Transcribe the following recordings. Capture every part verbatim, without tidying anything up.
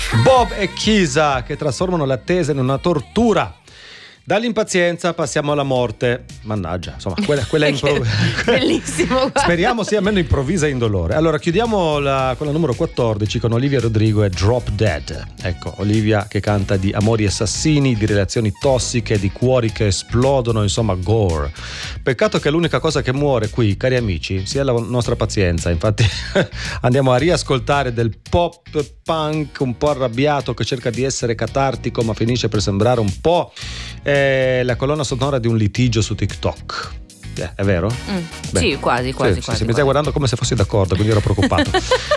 Bob e Chisa che trasformano l'attesa in una tortura. Dall'impazienza passiamo alla morte. Mannaggia, insomma, quella, quella è impro- bellissimo. Guarda. Speriamo sia almeno improvvisa e indolore. Allora, chiudiamo la, con la numero quattordici con Olivia Rodrigo e Drop Dead. Ecco, Olivia che canta di amori assassini, di relazioni tossiche, di cuori che esplodono, insomma, gore. Peccato che l'unica cosa che muore qui, cari amici, sia la nostra pazienza. Infatti andiamo a riascoltare del pop punk un po' arrabbiato che cerca di essere catartico ma finisce per sembrare un po' eh, la colonna sonora di un litigio su TikTok. Eh, è vero? Mm. Sì, quasi, quasi, sì, quasi. sì, mi stai guardando come se fossi d'accordo, quindi ero preoccupato.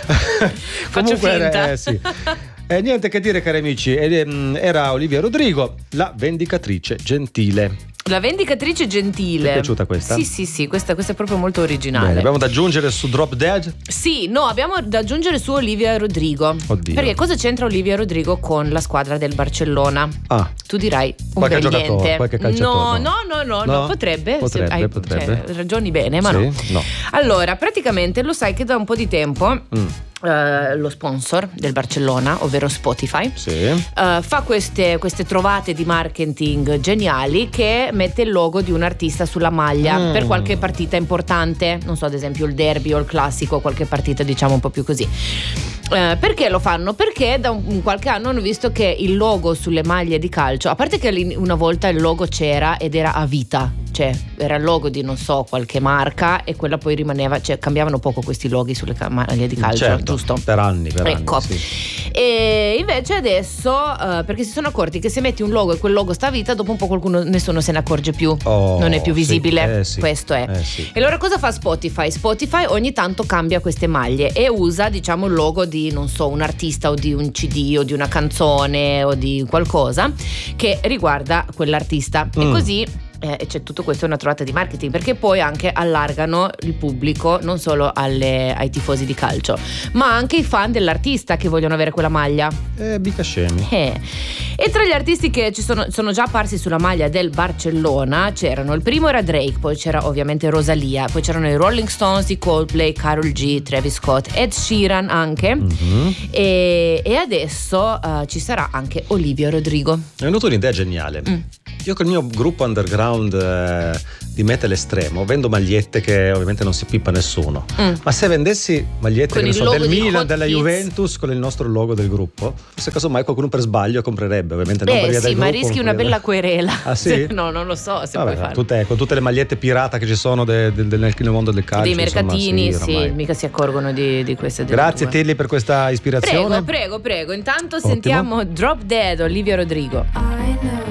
Faccio finta. Eh, sì. E niente che dire, cari amici, era Olivia Rodrigo, la vendicatrice gentile. La vendicatrice gentile. Ti è piaciuta questa? Sì, sì, sì, questa, questa è proprio molto originale. Bene, abbiamo da aggiungere su Drop Dead? Sì, no, abbiamo da aggiungere su Olivia Rodrigo. Oddio. Perché cosa c'entra Olivia Rodrigo con la squadra del Barcellona? Ah. Tu dirai un Qualche bel giocatore, niente. qualche calciatore. No, no, no, no, no? no, potrebbe. Potrebbe, se hai, potrebbe. Cioè, ragioni bene, ma sì? no. no. Allora, praticamente lo sai che da un po' di tempo Mm. Uh, lo sponsor del Barcellona, ovvero Spotify, Sì. uh, fa queste, queste trovate di marketing geniali che mette il logo di un artista sulla maglia mm. per qualche partita importante, non so, ad esempio il derby o il classico, qualche partita diciamo un po' più così. Uh, perché lo fanno? Perché da un, qualche anno hanno visto che il logo sulle maglie di calcio, a parte che una volta il logo c'era ed era a vita, cioè era il logo di non so qualche marca e quella poi rimaneva, cioè cambiavano poco questi loghi sulle maglie di calcio, certo, giusto? Per anni, per ecco. anni, sì. E invece adesso uh, perché si sono accorti che se metti un logo e quel logo sta a vita, dopo un po' qualcuno, nessuno se ne accorge più, oh, non è più visibile, sì, eh, sì. questo è. Eh, sì. E allora cosa fa Spotify? Spotify ogni tanto cambia queste maglie e usa diciamo il logo di non so un artista o di un C D o di una canzone o di qualcosa che riguarda quell'artista mm. e così eh, c'è tutto questo, è una trovata di marketing, perché poi anche allargano il pubblico non solo alle, ai tifosi di calcio ma anche i fan dell'artista che vogliono avere quella maglia. Eh, mica scemi. Eh. E tra gli artisti che ci sono, sono già apparsi sulla maglia del Barcellona c'erano, il primo era Drake, poi c'era ovviamente Rosalia, poi c'erano i Rolling Stones, i Coldplay, Karol G, Travis Scott, Ed Sheeran anche mm-hmm. e, e adesso uh, ci sarà anche Olivia Rodrigo. È venuta un'idea geniale. mm. Io col mio gruppo underground eh, di metal estremo vendo magliette che ovviamente non si pippa nessuno, mm. ma se vendessi magliette che ne so, del Milan, della Juventus con il nostro logo del gruppo, se casomai qualcuno per sbaglio comprerebbe, ovviamente non eh, per via sì, del ma gruppo, rischi una bella querela. Ah sì? Se, no, non lo so se Vabbè, puoi farlo. Tutte, con tutte le magliette pirata che ci sono de, de, de, nel mondo del calcio, dei mercatini, insomma, sì, sì, mica si accorgono di, di queste. Grazie Tilly per questa ispirazione. Prego, prego, prego. Intanto Ottimo. Sentiamo Drop Dead, Olivia Rodrigo. I know